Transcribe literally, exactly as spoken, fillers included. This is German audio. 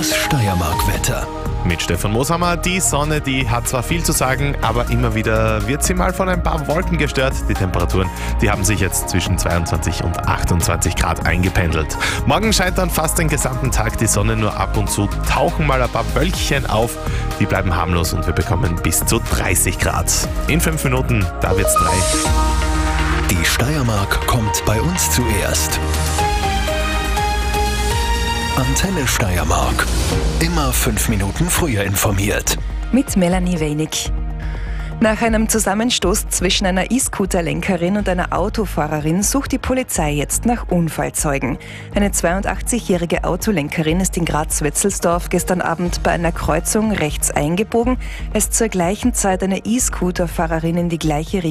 Das Steiermark-Wetter. Mit Stefan Mooshammer. Die Sonne, die hat zwar viel zu sagen, aber immer wieder wird sie mal von ein paar Wolken gestört. Die Temperaturen, die haben sich jetzt zwischen zweiundzwanzig und achtundzwanzig Grad eingependelt. Morgen scheint dann fast den gesamten Tag die Sonne, nur ab und zu tauchen mal ein paar Wölkchen auf. Die bleiben harmlos und wir bekommen bis zu dreißig Grad. In fünf Minuten, da wird's drei. Die Steiermark kommt bei uns zuerst. Antenne Steiermark. Immer fünf Minuten früher informiert. Mit Melanie Wenig. Nach einem Zusammenstoß zwischen einer E-Scooter-Lenkerin und einer Autofahrerin sucht die Polizei jetzt nach Unfallzeugen. Eine zweiundachtzigjährige Autolenkerin ist in Graz-Wetzelsdorf gestern Abend bei einer Kreuzung rechts eingebogen, als zur gleichen Zeit eine E-Scooter-Fahrerin in die gleiche Richtung